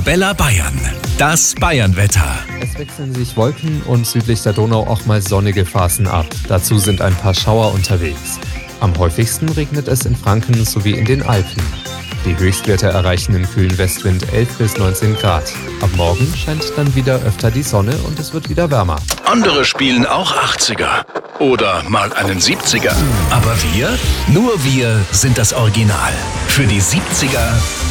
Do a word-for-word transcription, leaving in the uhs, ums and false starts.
Arabella Bayern. Das Bayernwetter. Es wechseln sich Wolken und südlich der Donau auch mal sonnige Phasen ab. Dazu sind ein paar Schauer unterwegs. Am häufigsten regnet es in Franken sowie in den Alpen. Die Höchstwerte erreichen im kühlen Westwind elf bis neunzehn Grad. Ab morgen scheint dann wieder öfter die Sonne und es wird wieder wärmer. Andere spielen auch achtziger oder mal einen siebziger. Aber wir? Nur wir sind das Original. Für die siebziger